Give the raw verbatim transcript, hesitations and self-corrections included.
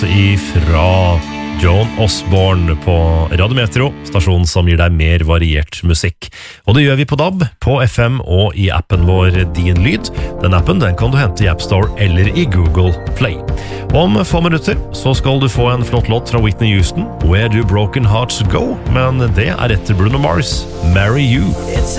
ifra Joan Osborne på Radio Metro, stasjonen som gir deg mer variert musikk. Og det gjør vi på D A B, på F M og i appen vår Din Lyd. Den appen den kan du hente i App Store eller i Google Play. Om få minutter så skal du få en flott låt fra Whitney Houston, Where Do Broken Hearts Go? Men det er etter Bruno Mars, Marry You. It's